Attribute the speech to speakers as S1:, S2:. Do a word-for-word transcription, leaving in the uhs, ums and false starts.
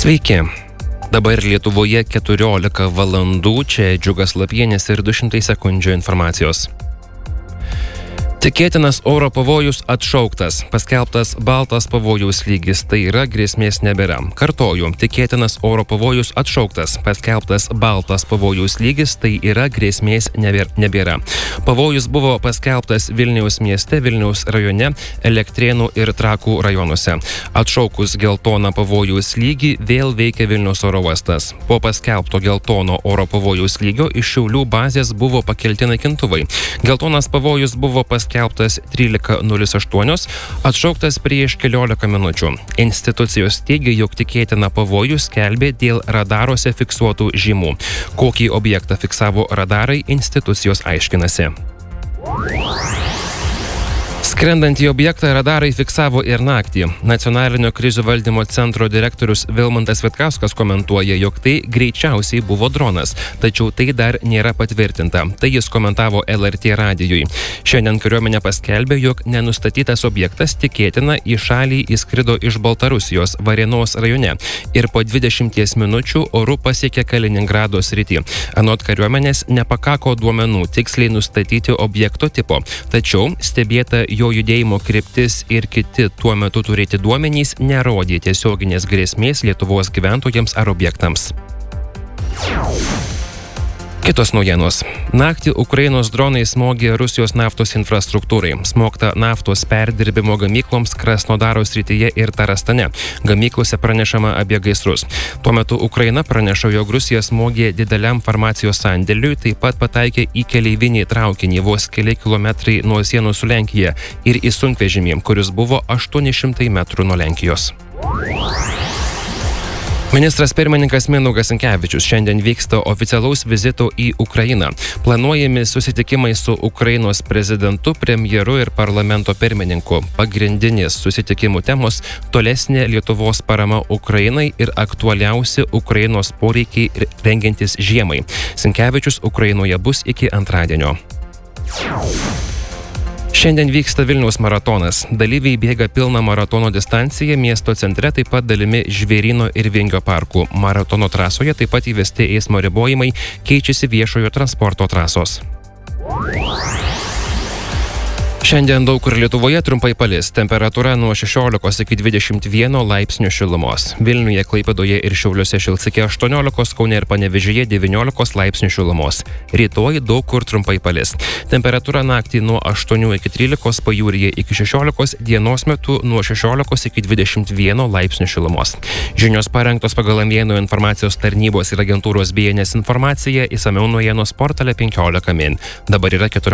S1: Sveiki. Dabar Lietuvoje keturiolika valandų, čia Džiugas Lapienis ir du šimtai sekundžių informacijos. Tikėtinas oro pavojus atšauktas, paskelbtas baltas pavojaus lygis, tai yra grėsmės nebėra. Kartoju, tikėtinas oro pavojus atšauktas, paskelbtas baltas pavojaus lygis, tai yra grėsmės nebėra. Pavojus buvo paskelbtas Vilniaus mieste, Vilniaus rajone, Elektrėnų ir Trakų rajonuose. Atšaukus geltoną pavojaus lygį vėl veikia Vilniaus oro uostas. Po paskelbto geltono oro pavojaus lygio iš Šiaulių bazės buvo pakelti naikintuvai. Geltonas pavojus buvo paskelbtas Skelbtas trylika nulis aštuoni, atšauktas prieš keliolika minučių. Institucijos teigia, jog tikėtina pavojų skelbė dėl radaruose fiksuotų žymų. Kokį objektą fiksavo radarai, institucijos aiškinasi. Skrendantį objektą radarai fiksavo ir naktį. Nacionalinio krizių valdymo centro direktorius Vilmantas Vitkauskas komentuoja, jog tai greičiausiai buvo dronas, tačiau tai dar nėra patvirtinta. Tai jis komentavo L R T radijui. Šiandien kariuomenė paskelbė, jog nenustatytas objektas tikėtina į šalį įskrido iš Baltarusijos Varėnos rajone ir po dvidešimties minučių oru pasiekė Kaliningrado sritį. Anot kariuomenės nepakako duomenų tiksliai nustatyti objekto tipo, tačiau stebėta jo judėjimo kryptis ir kiti tuo metu turėti duomenys nerodė tiesioginės grėsmės Lietuvos gyventojams ar objektams. Kitos naujienos. Naktį Ukrainos dronai smogė Rusijos naftos infrastruktūrai. Smogta naftos perdirbimo gamykloms Krasnodaro srityje ir Tarastane. Gamyklose pranešama apie gaisrus. Tuo metu Ukraina praneša, jog Rusija smogė dideliam farmacijos sandėliui, taip pat pataikė į keleivinį traukinį vos keli kilometrai nuo sienos su Lenkija ir į sunkvežimį, kuris buvo aštuoni šimtai metrų nuo Lenkijos. Ministras pirmininkas Mindaugas Sinkevičius šiandien vyksta oficialaus vizito į Ukrainą. Planuojami susitikimai su Ukrainos prezidentu, premjeru ir parlamento pirmininku. Pagrindinės susitikimų temos – tolesnė Lietuvos parama Ukrainai ir aktualiausi Ukrainos poreikiai rengiantis žiemai. Sinkevičius Ukrainoje bus iki antradienio. Šiandien vyksta Vilniaus maratonas. Dalyviai bėga pilną maratono distanciją miesto centre, taip pat dalimi Žvėryno ir Vingio parkų. Maratono trasoje taip pat įvesti eismo ribojimai, keičiasi viešojo transporto trasos. Šiandien daug kur Lietuvoje trumpai palis. Temperatūra nuo šešiolikos iki dvidešimt vieno laipsnių šilumos. Vilniuje, Klaipėdoje ir Šiauliuose šils iki aštuoniolikos, Kaune ir Panevėžyje devyniolikos laipsnių šilumos. Rytoj daug kur trumpai palis. Temperatūra naktį nuo aštuonių iki trylikos, pajūryje iki šešiolikos, dienos metu nuo šešiolikos iki dvidešimt vieno laipsnių šilumos. Žinios parengtos pagal Amėnų informacijos tarnybos ir agentūros B N S informaciją, išsamiau naujienos portale penkiolika min. Dabar yra keturiolika.